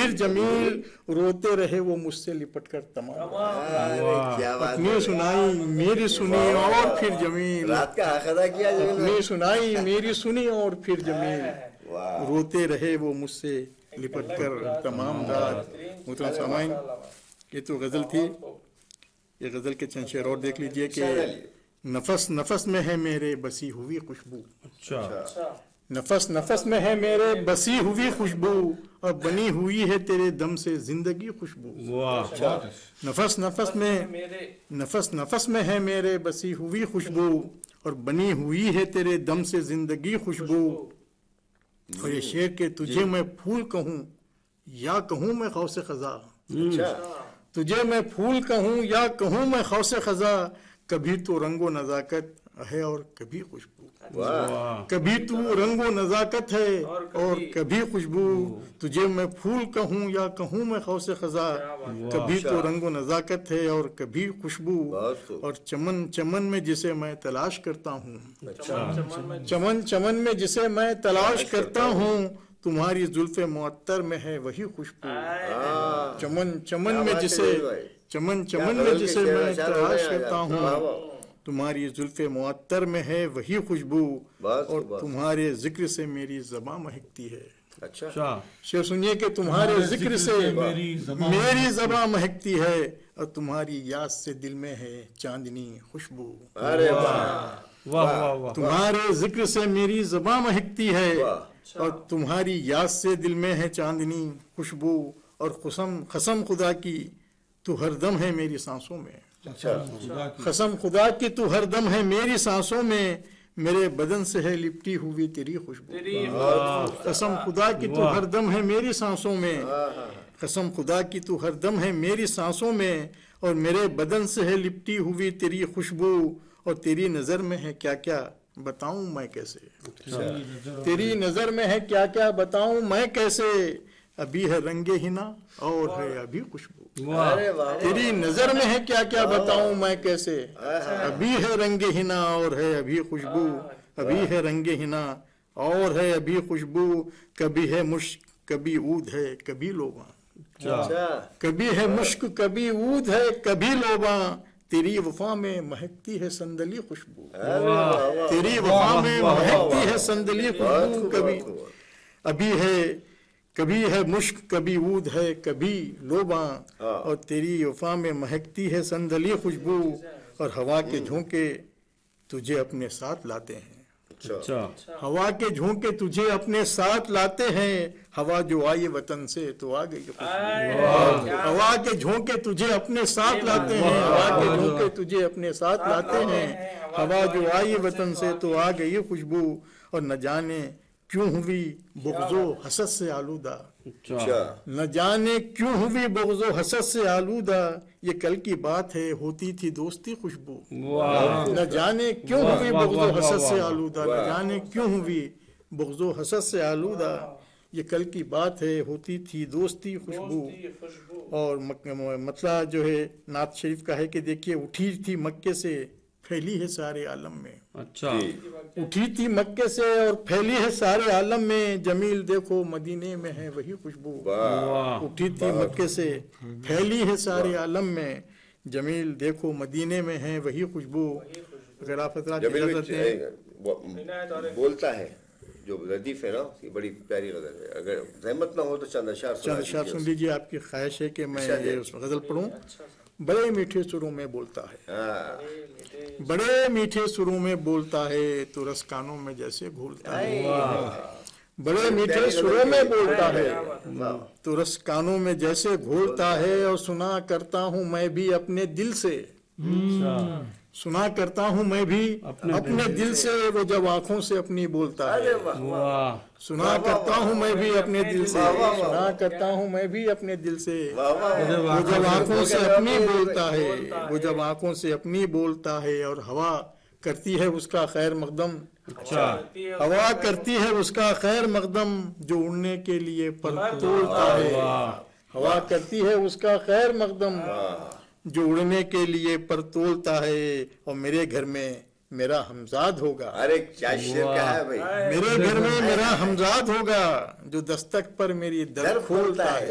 फिर जमील रोते रहे वो मुझसे लिपट कर तमाम। क्या बात अपनी सुनाई मेरी सुनी और फिर जमील, रात का हक अदा किया जमील ने। अपनी सुनाई मेरी सुनी और फिर जमील, वाह रोते रहे वो मुझसे लिपट कर तमाम रात। मोहतरम सामाइन, ये तो गज़ल थी। ये गज़ल के चंद शेर और देख लीजिए कि नफस नफस में है मेरे बसी हुई खुशबू, नफस नफस में है मेरे बसी हुई खुशबू, और बनी हुई है तेरे दम से जिंदगी खुशबू। नफस नफस में है मेरे बसी हुई खुशबू, और बनी हुई है तेरे दम से जिंदगी खुशबू। और ये शेर के तुझे मैं फूल कहूँ या कहूँ मैं खौसे खजा, तुझे मैं फूल कहूँ या कहूँ मैं खौसे खजा, कभी तो रंगो नजाकत है और कभी खुशबू। कभी तू रंगो नजाकत है और कभी खुशबू, तुझे मैं फूल कहूँ या कहूँ मैं खौसे खजा, कभी तो रंगो नजाकत है और कभी खुशबू। और चमन चमन में जिसे मैं तलाश करता हूँ, चमन चमन में जिसे मैं तलाश करता हूँ, तुम्हारी जुल्फे मुअत्तर में है वही खुशबू। चमन चमन में जिसे मैं तलाश करता हूँ, तुम्हारी जुल्फे मुअत्तर में है वही खुशबू, और तुम्हारे जिक्र से मेरी ज़बां महकती है। अच्छा शेर सुनिए कि तुम्हारे जिक्र से मेरी ज़बां महकती है, और तुम्हारी याद से दिल में है चांदनी खुशबू। अरे वाह तुम्हारे जिक्र से मेरी ज़बां महकती है, और तुम्हारी याद से दिल में है चांदनी खुशबू। और कसम खुदा की तू हरदम है मेरी सांसों में, कसम खुदा की तू हरदम है मेरी सांसों में, मेरे बदन से है लिपटी हुई तेरी खुशबू। कसम खुदा की तू हरदम है मेरी सांसों में, कसम खुदा की तू हरदम है मेरी सांसों में, और मेरे बदन से है लिपटी हुई तेरी खुशबू। और तेरी नज़र में है क्या क्या बताऊं मैं कैसे, तेरी नज़र में है क्या क्या बताऊं मैं कैसे, अभी है रंगे हिना और है अभी खुशबू। तेरी नजर में है क्या क्या बताऊं मैं कैसे, अभी है रंगे हिना और है अभी खुशबू। अभी है रंगे हिना और है अभी खुशबू, कभी है मुश्क कभी ऊद है कभी लोबा, कभी है मुश्क कभी ऊद है कभी लोबा, तेरी वफा में महकती है संदली खुशबू। तेरी वफा में महकती है संदली खुशबू, कभी है मुश्क कभी ऊद है कभी लोबा, और तेरी वफा में महकती है संदली खुशबू। और हवा के झोंके तुझे अपने साथ लाते हैं, हवा के झोंके तुझे अपने साथ लाते हैं, हवा जो आई वतन से तो आ गई खुशबू। हवा के झोंके तुझे अपने साथ लाते हैं, हवा के झोंके तुझे अपने साथ लाते हैं, हवा जो आई वतन से तो आ गई खुशबू। और न जाने क्यों हुई बुग़्ज़ो हसद से आलूदा, न जाने क्यों हुई बुग़्ज़ो हसद से आलूदा, ये कल की बात है होती थी दोस्ती खुशबू। न जाने क्यों हुई बुग़्ज़ो हसद से आलूदा, न जाने क्यों हुई बुग़्ज़ो हसद से आलूदा, ये कल की बात है होती थी दोस्ती खुशबू। और मतलब जो है नात शरीफ का है कि देखिए, उठी थी मक्के से फैली है सारे आलम में। उठी थी मक्के से और फैली है सारे आलम में, जमील देखो मदीने में है वही खुशबू। उठी थी मक्के से फैली है सारे आलम में, जमील देखो मदीने में है वही खुशबू। अगर आप बोलता है जो रदीफ है ना, ये बड़ी प्यारी गजल है। अगर रहमत ना हो तो चंद अशार सुन लीजिए। आपकी ख्वाहिश है कि मैं ये गजल पढ़ूं। बड़े मीठे सुरों में बोलता है, बड़े मीठे सुरों में बोलता है, तो रस कानों में जैसे घोलता है। बड़े मीठे सुरों में बोलता है, तो रस कानों में जैसे घोलता है। और सुना करता हूँ मैं भी अपने दिल से, सुना करता हूँ मैं भी अपने दिल से, वो जब आंखों से अपनी बोलता है। सुना करता हूँ मैं भी अपने दिल से, सुना करता हूँ मैं भी अपने दिल से, वो जब आंखों से अपनी बोलता है, वो जब आंखों से अपनी बोलता है। और हवा करती है उसका खैर मकदम, हवा करती है उसका खैर मकदम, जो उड़ने के लिए पर तोड़ता है। हवा करती है उसका खैर मकदम, जो उड़ने के लिए पर तोलता है। और मेरे घर में मेरा हमजाद होगा, अरे क्या शेर का है भाई, मेरे घर में मेरा हमजाद होगा, जो दस्तक पर मेरी दर खोलता है।